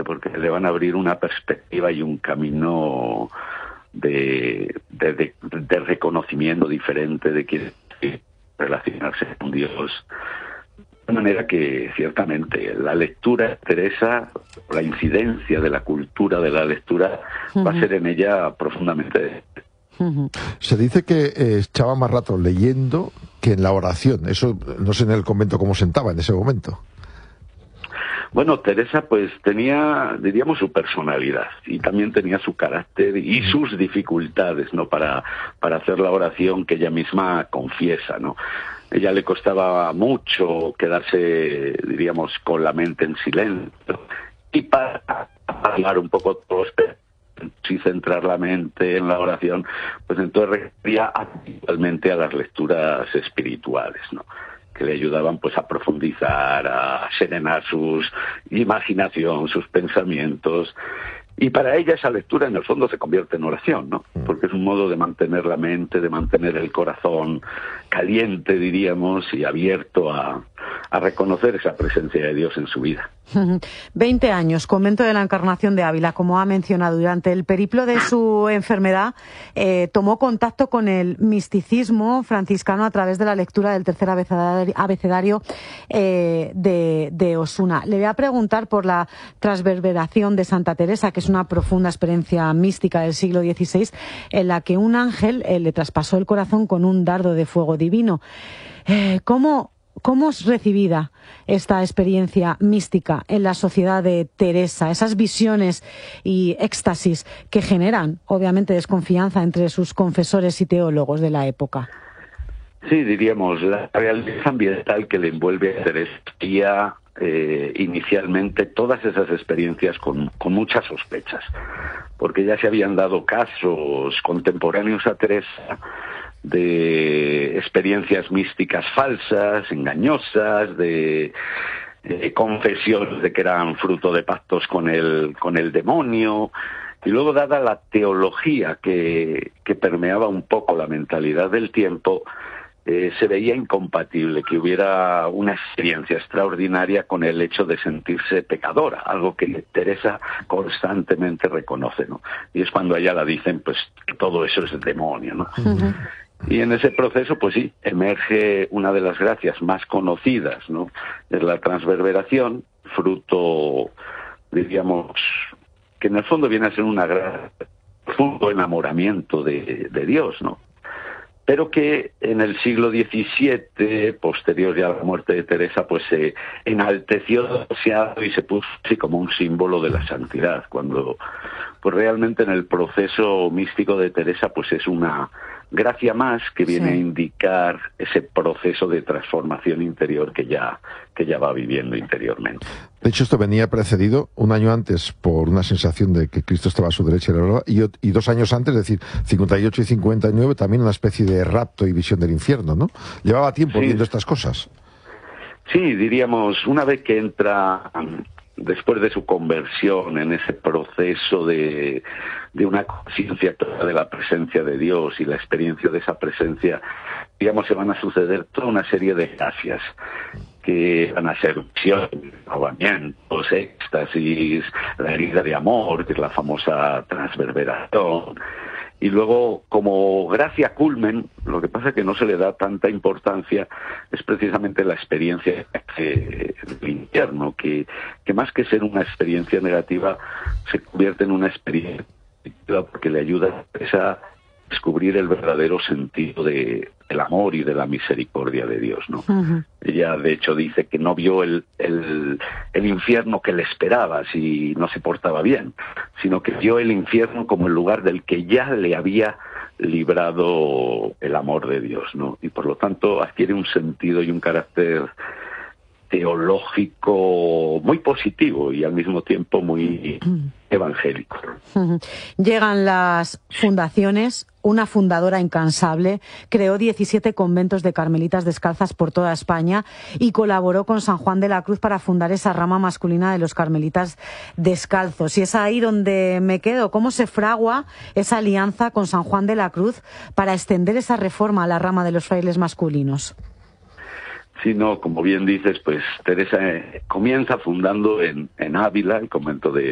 porque le van a abrir una perspectiva y un camino de reconocimiento diferente de quién relacionarse con Dios. De manera que, ciertamente, la lectura de Teresa, la incidencia de la cultura de la lectura, va a ser en ella profundamente. Se dice que echaba más rato leyendo que en la oración. Eso no sé en el convento cómo sentaba en ese momento. Bueno, Teresa pues tenía, diríamos, su personalidad y también tenía su carácter y sus dificultades, ¿no? Para hacer la oración que ella misma confiesa, ¿no? Ella le costaba mucho quedarse, diríamos, con la mente en silencio y para hablar un poco todos y centrar la mente en la oración, pues entonces recurría actualmente a las lecturas espirituales, ¿no? Que le ayudaban pues a profundizar, a serenar sus imaginación, sus pensamientos. Y para ella esa lectura en el fondo se convierte en oración, ¿no? Porque es un modo de mantener la mente, de mantener el corazón caliente, diríamos, y abierto a reconocer esa presencia de Dios en su vida. 20 años, convento de la Encarnación de Ávila, como ha mencionado. Durante el periplo de su enfermedad tomó contacto con el misticismo franciscano a través de la lectura del tercer abecedario de Osuna. Le voy a preguntar por la transverberación de Santa Teresa, que es una profunda experiencia mística del siglo XVI, en la que un ángel le traspasó el corazón con un dardo de fuego divino. ¿Cómo es recibida esta experiencia mística en la sociedad de Teresa? Esas visiones y éxtasis que generan, obviamente, desconfianza entre sus confesores y teólogos de la época. Sí, diríamos, la realidad ambiental que le envuelve a Teresa inicialmente todas esas experiencias con muchas sospechas, porque ya se habían dado casos contemporáneos a Teresa de experiencias místicas falsas, engañosas, de confesiones de que eran fruto de pactos con el demonio. Y luego, dada la teología que permeaba un poco la mentalidad del tiempo, se veía incompatible que hubiera una experiencia extraordinaria con el hecho de sentirse pecadora, algo que Teresa constantemente reconoce, ¿no? Y es cuando a ella la dicen, pues, que todo eso es demonio, ¿no? Uh-huh. Y en ese proceso, pues sí, emerge una de las gracias más conocidas, ¿no? Es la transverberación, fruto, diríamos, que en el fondo viene a ser un profundo enamoramiento de Dios, ¿no? Pero que en el siglo XVII, posterior ya a la muerte de Teresa, pues se enalteció demasiado y se puso así como un símbolo de la santidad, cuando pues realmente en el proceso místico de Teresa pues es una gracia más que viene a indicar ese proceso de transformación interior que ya va viviendo interiormente. De hecho, esto venía precedido un año antes por una sensación de que Cristo estaba a su derecha y 2 años antes, es decir, 58 y 59, también una especie de rapto y visión del infierno, ¿no? Llevaba tiempo viendo estas cosas. Sí, diríamos, una vez que entra, después de su conversión, en ese proceso de una conciencia de la presencia de Dios y la experiencia de esa presencia, digamos, se van a suceder toda una serie de gracias que van a ser visiones, renovamientos, éxtasis, la herida de amor, que es la famosa transverberación. Y luego, como gracia culmen, lo que pasa es que no se le da tanta importancia, es precisamente la experiencia del infierno, que más que ser una experiencia negativa, se convierte en una experiencia positiva porque le ayuda a descubrir el verdadero sentido del amor y de la misericordia de Dios, ¿no? Uh-huh. Ella, de hecho, dice que no vio el infierno que le esperaba si no se portaba bien, sino que vio el infierno como el lugar del que ya le había librado el amor de Dios, ¿no? Y por lo tanto adquiere un sentido y un carácter teológico muy positivo y al mismo tiempo muy evangélico. Llegan las fundaciones. Una fundadora incansable, creó 17 conventos de carmelitas descalzas por toda España y colaboró con San Juan de la Cruz para fundar esa rama masculina de los carmelitas descalzos. Y es ahí donde me quedo. ¿Cómo se fragua esa alianza con San Juan de la Cruz para extender esa reforma a la rama de los frailes masculinos? Sí, no, como bien dices, pues Teresa comienza fundando en Ávila el convento de